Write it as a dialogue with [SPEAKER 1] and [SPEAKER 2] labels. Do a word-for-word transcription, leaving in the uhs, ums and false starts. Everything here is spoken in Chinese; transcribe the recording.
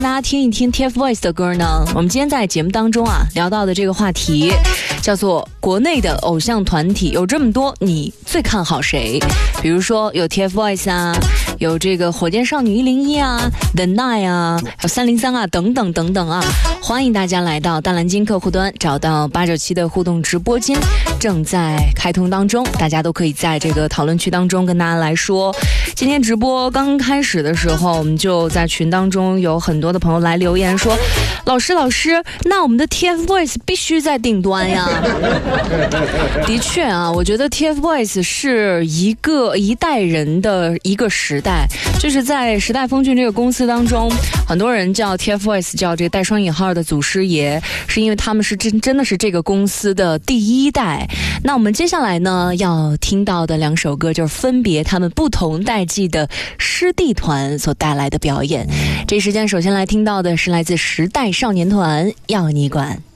[SPEAKER 1] 大家听一听 T F Boys 的歌呢。我们今天在节目当中啊聊到的这个话题叫做国内的偶像团体有这么多，你最看好谁？比如说有 T F Boys 啊，有这个火箭少女一零一啊 The Nine 啊，还有三零三啊等等等等啊。欢迎大家来到大蓝鲸客户端，找到八九七的互动直播间正在开通当中，大家都可以在这个讨论区当中跟大家来说。今天直播刚开始的时候，我们就在群当中有很多的朋友来留言说，老师老师，那我们的 T F Boys 必须在顶端呀。的确啊，我觉得 T F Boys 是一个一代人的一个时代，就是在时代峰峻这个公司当中，很多人叫 T F Boys 叫这个带双引号的祖师爷，是因为他们是真真的是这个公司的第一代。那我们接下来呢要听到的两首歌，就是分别他们不同代际的师弟团所带来的表演。这时间首先来听到的是来自时代少年团，要你管。